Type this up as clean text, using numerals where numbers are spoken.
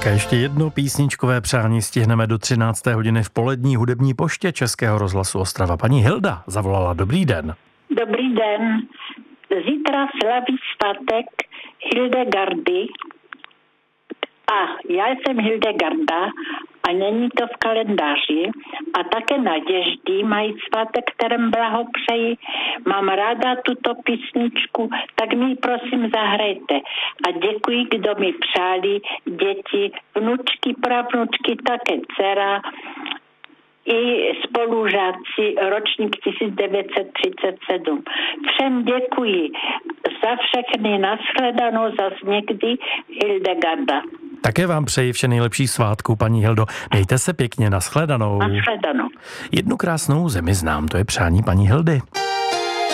Tak a ještě jedno písničkové přání stihneme do 13. hodiny v polední hudební poště Českého rozhlasu Ostrava. Paní Hilda zavolala. Dobrý den. Dobrý den. Zítra slaví svátek Hildegardy. A já jsem Hildegarda a není to v kalendáři. A také Naděždy mají svátek, kterém blahopřeji. Mám ráda tuto písničku, tak mi ji prosím zahrajte. A děkuji, kdo mi přáli, děti, vnučky, pravnučky, také dcera i spolužáci, ročník 1937. Všem děkuji za všechny, nashledanou, zas někdy, Hildegarda. Také vám přeji vše nejlepší svátku, paní Hildo. Mějte se pěkně, nashledanou. Nashledanou. Jednu krásnou zemi znám, to je přání paní Hildy.